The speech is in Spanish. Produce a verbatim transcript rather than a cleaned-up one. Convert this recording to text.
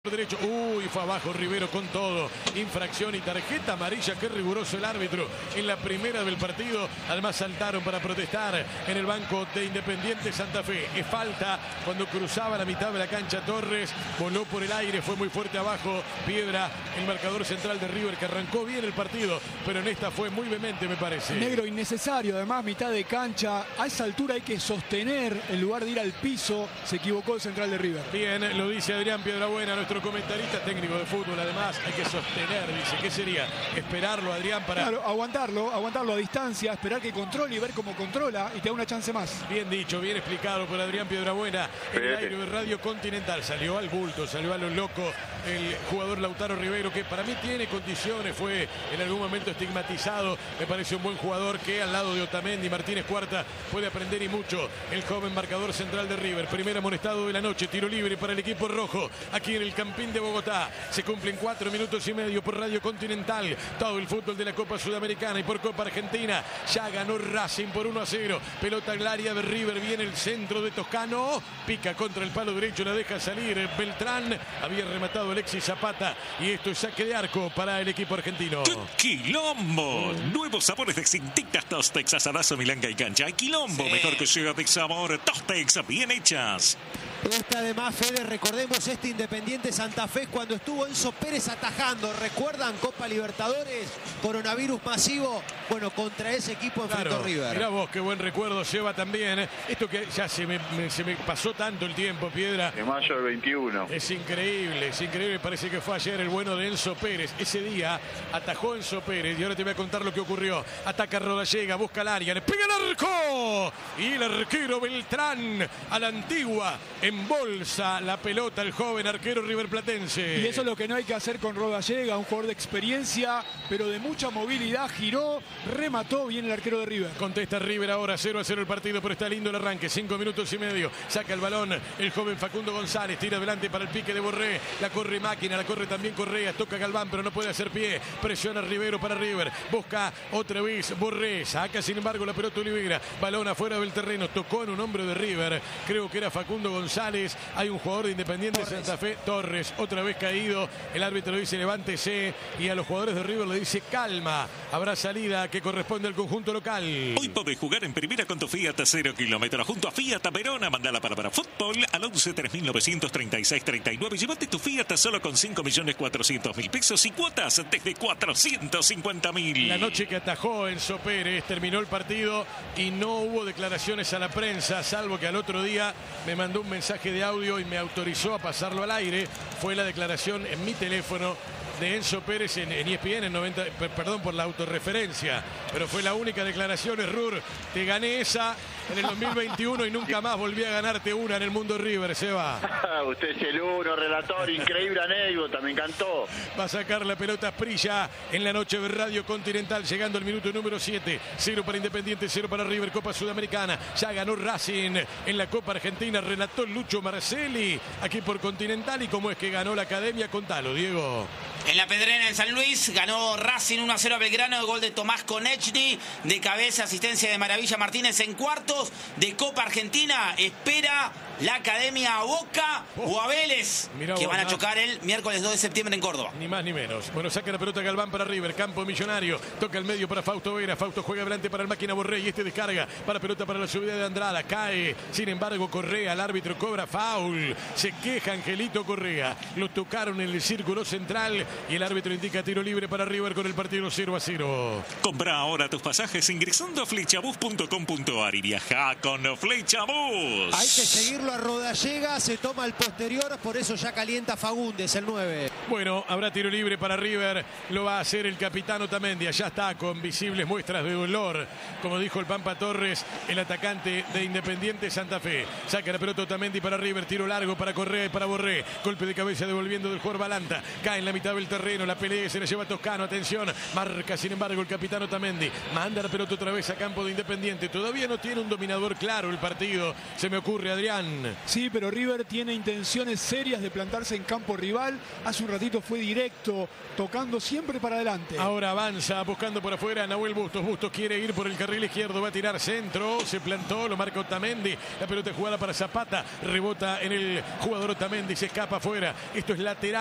Derecho, uy, fue abajo Rivero con todo, infracción y tarjeta amarilla, qué riguroso el árbitro en la primera del partido. Además saltaron para protestar en el banco de Independiente Santa Fe. Es falta cuando cruzaba la mitad de la cancha Torres, voló por el aire, fue muy fuerte abajo. Piedra, el marcador central de River, que arrancó bien el partido, pero en esta fue muy vehemente, me parece. Negro innecesario, además mitad de cancha, a esa altura hay que sostener en lugar de ir al piso. Se equivocó el central de River. Bien, lo dice Adrián Piedrabuena, nuestro comentarista técnico de fútbol. Además hay que sostener, dice. ¿Qué sería? Esperarlo, Adrián, para... Claro, aguantarlo, aguantarlo a distancia, esperar que controle y ver cómo controla y te da una chance más. Bien dicho, bien explicado por Adrián Piedrabuena en el aire de Radio Continental. Salió al bulto, salió a lo loco el jugador Lautaro Rivero, que para mí tiene condiciones, fue en algún momento estigmatizado. Me parece un buen jugador que al lado de Otamendi, Martínez Cuarta, puede aprender y mucho. El joven marcador central de River. Primer amonestado de la noche, tiro libre para el equipo rojo, aquí en el Campín de Bogotá. Se cumplen cuatro minutos y medio por Radio Continental. Todo el fútbol de la Copa Sudamericana y por Copa Argentina. Ya ganó Racing por uno a cero. Pelota al área de River. Viene el centro de Toscano. Pica contra el palo derecho. La deja salir Beltrán. Había rematado Alexis Zapata. Y esto es saque de arco para el equipo argentino. ¡Qué quilombo! Mm. Nuevos sabores de distintas Tostex, asadazo, milanga y cancha. ¡Hay quilombo! Sí. Mejor que sea de sabor. Tostex, bien hechas. Esta además, Fede, recordemos este Independiente Santa Fe cuando estuvo Enzo Pérez atajando. ¿Recuerdan? Copa Libertadores, coronavirus masivo. Bueno, contra ese equipo enfrentó claro, River. Mirá vos, qué buen recuerdo lleva también. Esto que ya se me, me, se me pasó tanto el tiempo, Piedra. De mayo del veintiuno. Es increíble, es increíble. Parece que fue ayer el bueno de Enzo Pérez. Ese día atajó Enzo Pérez y ahora te voy a contar lo que ocurrió. Ataca Rodallega, busca el área, le pega el arco. Y el arquero Beltrán a la antigua embolsa la pelota el joven arquero riverplatense. Y eso es lo que no hay que hacer con Rodallega, un jugador de experiencia, pero de mucha movilidad. Giró, remató bien el arquero de River. Contesta River ahora, cero a cero el partido, pero está lindo el arranque. Cinco minutos y medio. Saca el balón el joven Facundo González. Tira adelante para el pique de Borré. La corre Máquina, la corre también Correa. Toca Galván, pero no puede hacer pie. Presiona Rivero para River. Busca otra vez Borré. Saca sin embargo la pelota Olivera. Balón afuera del terreno. Tocó en un hombre de River. Creo que era Facundo González. Hay un jugador de Independiente Torres. Santa Fe, Torres, otra vez caído. El árbitro le dice levántese y a los jugadores de River le dice calma. Habrá salida que corresponde al conjunto local. Hoy podés jugar en primera con tu Fiat a cero kilómetros junto a Fiat Verona. Manda la palabra fútbol al once tres mil novecientos treinta y seis treinta y nueve. Llévate tu Fiat solo con cinco millones cuatrocientos mil pesos y cuotas desde cuatrocientos cincuenta mil. La noche que atajó Enzo Pérez, terminó el partido y no hubo declaraciones a la prensa, salvo que al otro día me mandó un mensaje de audio y me autorizó a pasarlo al aire. Fue la declaración en mi teléfono de Enzo Pérez en, en E S P N en noventa, perdón por la autorreferencia, pero fue la única declaración. Error, te gané esa en el dos mil veintiuno y nunca más volví a ganarte una en el mundo River, se va. Usted es el uno, relator, increíble anécdota, me encantó. Va a sacar la pelota Prilla en la noche de Radio Continental, llegando al minuto número siete. Cero para Independiente, cero para River. Copa Sudamericana, ya ganó Racing en la Copa Argentina. Relató Lucho Marcelli aquí por Continental. Y cómo es que ganó la Academia, contalo, Diego. En la Pedrera en San Luis ganó Racing uno a cero a Belgrano, gol de Tomás Konechny, de cabeza, asistencia de Maravilla Martínez. En cuartos de Copa Argentina espera la Academia a Boca oh. o a Vélez, Mirá que vos, van a chocar el miércoles dos de septiembre en Córdoba. Ni más ni menos. Bueno, saca la pelota Galván para River, campo millonario, toca el medio para Fausto Vera, Fausto juega adelante para el Máquina Borré y este descarga para pelota para la subida de Andrada, cae, sin embargo Correa, el árbitro cobra foul, se queja Angelito Correa, lo tocaron en el círculo central y el árbitro indica tiro libre para River con el partido cero a cero. Compra ahora tus pasajes ingresando a flechabus punto com punto ar y viaja con Flechabus. Hay que seguirlo a Rodallega, se toma el posterior, por eso ya calienta Fagundes, el nueve. Bueno, habrá tiro libre para River, lo va a hacer el capitán Otamendi, allá está con visibles muestras de dolor, como dijo el Pampa Torres, el atacante de Independiente Santa Fe. Saca la pelota Otamendi para River, tiro largo para Correa y para Borré, golpe de cabeza devolviendo del jugador Balanta, cae en la mitad del terreno, la pelea se la lleva Toscano, atención, marca sin embargo el capitán Otamendi, manda la pelota otra vez a campo de Independiente, todavía no tiene un dominador claro el partido, se me ocurre Adrián, Iván. Sí, pero River tiene intenciones serias de plantarse en campo rival. Hace un ratito fue directo, tocando siempre para adelante. Ahora avanza, buscando por afuera Nahuel Bustos. Bustos quiere ir por el carril izquierdo, va a tirar centro. Se plantó, lo marca Otamendi. La pelota es jugada para Zapata. Rebota en el jugador Otamendi, se escapa afuera. Esto es lateral.